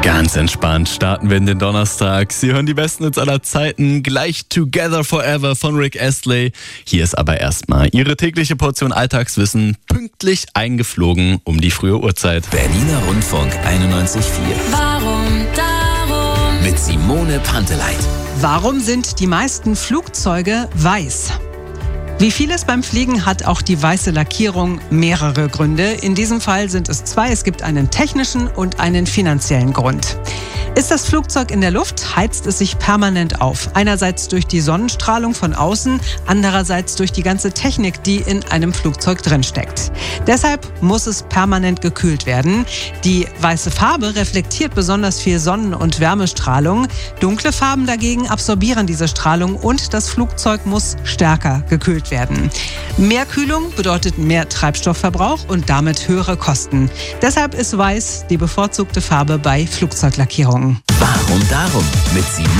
Ganz entspannt starten wir in den Donnerstag. Sie hören die besten Hits aller Zeiten, gleich Together Forever von Rick Astley. Hier ist aber erstmal Ihre tägliche Portion Alltagswissen, pünktlich eingeflogen um die frühe Uhrzeit. Berliner Rundfunk 91,4. Warum darum? Mit Simone Panteleit. Warum sind die meisten Flugzeuge weiß? Wie vieles beim Fliegen hat auch die weiße Lackierung mehrere Gründe. In diesem Fall sind es zwei. Es gibt einen technischen und einen finanziellen Grund. Ist das Flugzeug in der Luft, heizt es sich permanent auf. Einerseits durch die Sonnenstrahlung von außen, andererseits durch die ganze Technik, die in einem Flugzeug drinsteckt. Deshalb muss es permanent gekühlt werden. Die weiße Farbe reflektiert besonders viel Sonnen- und Wärmestrahlung. Dunkle Farben dagegen absorbieren diese Strahlung und das Flugzeug muss stärker gekühlt werden. Mehr Kühlung bedeutet mehr Treibstoffverbrauch und damit höhere Kosten. Deshalb ist weiß die bevorzugte Farbe bei Flugzeuglackierungen. Warum darum? Mit Simone